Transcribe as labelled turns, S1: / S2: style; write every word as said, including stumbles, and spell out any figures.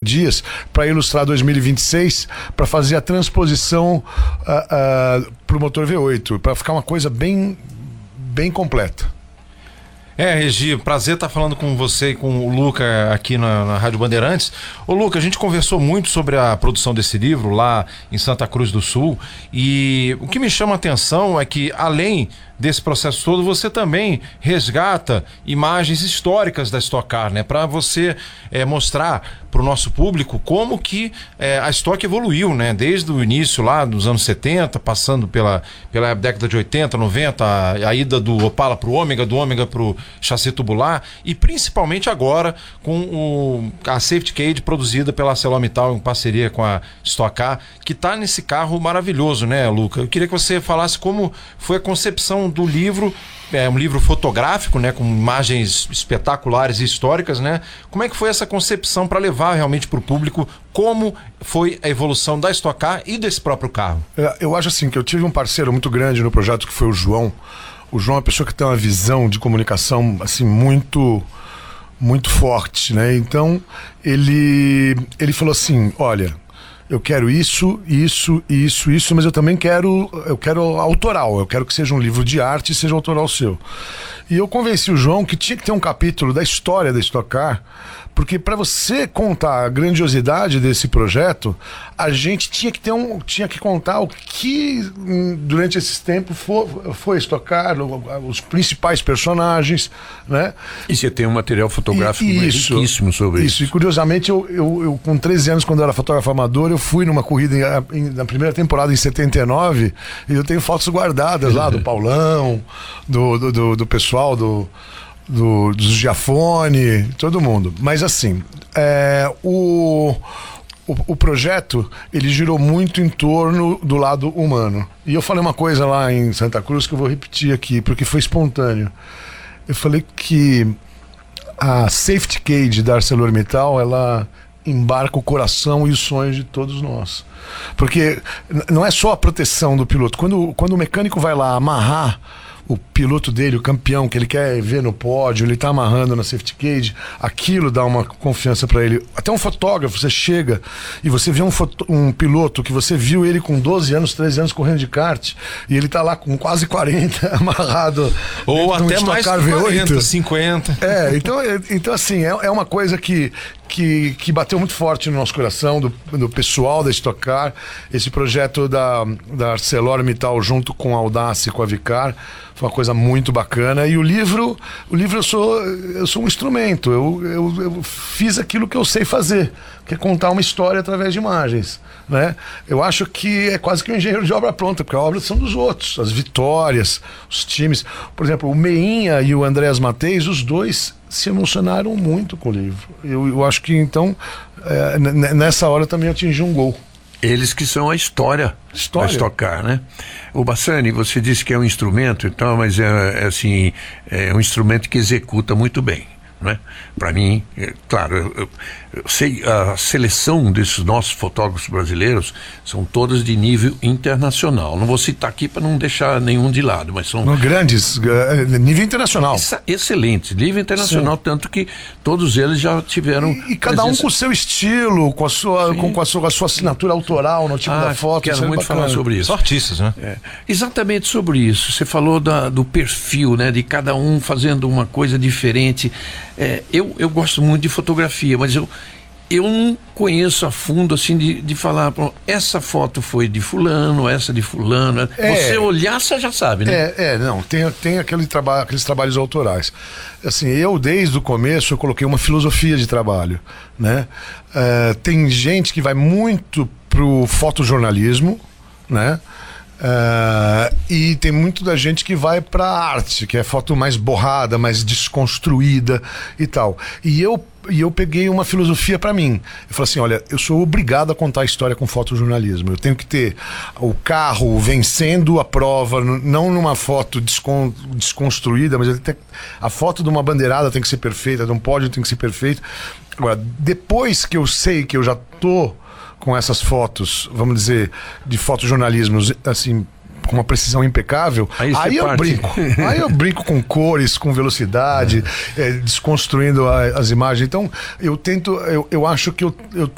S1: Dias para ilustrar dois mil e vinte e seis, para fazer a transposição uh, uh, para o motor V oito, para ficar uma coisa bem, bem completa.
S2: É, Regi, prazer estar falando com você e com o Luca aqui na, na Rádio Bandeirantes. Ô Luca, a gente conversou muito sobre a produção desse livro lá em Santa Cruz do Sul, e o que me chama a atenção é que, além desse processo todo, você também resgata imagens históricas da Stock Car, né? Para você é, mostrar para o nosso público como que é, a Stock evoluiu, né? Desde o início lá dos anos setenta, passando pela, pela década de oitenta, noventa, a, a ida do Opala para o Ômega, do Ômega para o chassi tubular, e principalmente agora com o, a Safety Cage produzida pela ArcelorMittal em parceria com a Stock Car, que está nesse carro maravilhoso, né, Luca? Eu queria que você falasse como foi a concepção do livro. É um livro fotográfico, né, com imagens espetaculares e históricas, né? Como é que foi essa concepção para levar realmente para o público como foi a evolução da Stock Car e desse próprio carro?
S1: Eu acho assim que eu tive um parceiro muito grande no projeto, que foi o João. O João é uma pessoa que tem uma visão de comunicação assim muito muito forte, né? Então ele ele falou assim: olha, eu quero isso, isso, isso, isso, mas eu também quero, eu quero autoral, eu quero que seja um livro de arte e seja autoral seu. E eu convenci o João que tinha que ter um capítulo da história da Stock Car, porque para você contar a grandiosidade desse projeto, a gente tinha que ter um, tinha que contar o que durante esses tempos foi, foi Stock Car, os principais personagens, né?
S3: E você tem um material fotográfico
S1: e, isso,
S3: riquíssimo sobre isso.
S1: Isso, e curiosamente eu, eu, eu com treze anos, quando eu era fotógrafo amador, eu fui numa corrida em, em, na primeira temporada em setenta e nove, e eu tenho fotos guardadas lá do Paulão, do, do, do, do pessoal do Do, do Giafone, todo mundo. Mas assim, é, o, o, o projeto, ele girou muito em torno do lado humano. E eu falei uma coisa lá em Santa Cruz que eu vou repetir aqui, porque foi espontâneo. Eu falei que a Safety Cage da ArcelorMittal, ela embarca o coração e os sonhos de todos nós. Porque não é só a proteção do piloto. Quando, quando o mecânico vai lá amarrar o piloto dele, o campeão, que ele quer ver no pódio, ele tá amarrando na Safety Cage, aquilo dá uma confiança para ele. Até um fotógrafo, você chega e você vê um, foto, um piloto que você viu ele com doze anos, treze anos correndo de kart, e ele tá lá com quase quarenta amarrado.
S2: Ou até mais
S1: que
S2: quarenta, cinquenta.
S1: É, então, então assim, é, é uma coisa que, que, que bateu muito forte no nosso coração, do, do pessoal da Stock Car. Esse projeto da, da ArcelorMittal junto com a Audace e com a Vicar foi uma coisa muito bacana. E o livro, o livro eu sou, eu sou um instrumento. Eu, eu, eu fiz aquilo que eu sei fazer, que é contar uma história através de imagens, né? Eu acho que é quase que um engenheiro de obra pronta, porque a obra são dos outros, as vitórias, os times. Por exemplo, o Meinha e o Andréas Mateis, os dois se emocionaram muito com o livro. Eu, eu acho que então, é, nessa hora também atingi um gol.
S3: Eles que são a história, história. da Stock Car, né? O Bassani, você disse que é um instrumento, então, mas é, é assim, é um instrumento que executa muito bem, né? Para mim, é, claro, eu, eu, eu sei, a seleção desses nossos fotógrafos brasileiros são todas de nível internacional. Não vou citar aqui para não deixar nenhum de lado, mas são...
S1: No grandes, nível internacional.
S3: Essa, excelente, nível internacional, sim. Tanto que todos eles já tiveram...
S1: E, e cada presença... um com o seu estilo, com a sua, com, com, a sua, com a sua assinatura autoral no tipo ah, da foto.
S3: Quero muito bacana. falar sobre isso.
S2: São artistas, né?
S3: É, exatamente sobre isso. Você falou da, do perfil, né? De cada um fazendo uma coisa diferente. É, eu, eu gosto muito de fotografia, mas eu, eu não conheço a fundo, assim, de, de falar, essa foto foi de fulano, essa de fulano. É, você olhar, você já sabe, né?
S1: É, é não, tem, tem aquele traba aqueles trabalhos autorais. Assim, eu, desde o começo, eu coloquei uma filosofia de trabalho, né? Uh, tem gente que vai muito pro fotojornalismo, né? Uh, e tem muito da gente que vai pra arte, que é foto mais borrada, mais desconstruída e tal. E eu, e eu peguei uma filosofia pra mim. Eu falei assim, olha, eu sou obrigado a contar a história com fotojornalismo. Eu tenho que ter o carro vencendo a prova, não numa foto descon, desconstruída, mas ele tem, a foto de uma bandeirada tem que ser perfeita, de um pódio tem que ser perfeito. Agora, depois que eu sei que eu já tô com essas fotos, vamos dizer, de fotojornalismo, assim, com uma precisão impecável, aí, aí eu parte. brinco. Aí eu brinco com cores, com velocidade, é. É, desconstruindo a, as imagens. Então, eu tento, eu, eu acho que eu, eu